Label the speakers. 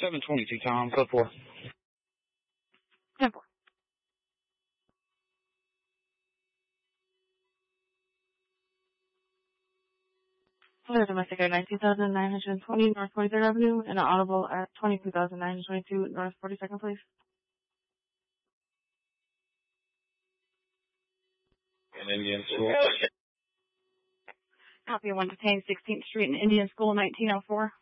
Speaker 1: 722, Tom. Code 4.
Speaker 2: 10-4. Hello, domestic at 19,920 North 43rd Avenue, and audible at 22,922 North 42nd, please.
Speaker 1: In Indian School.
Speaker 2: Copy of 1 to 16th Street in Indian School, 1904.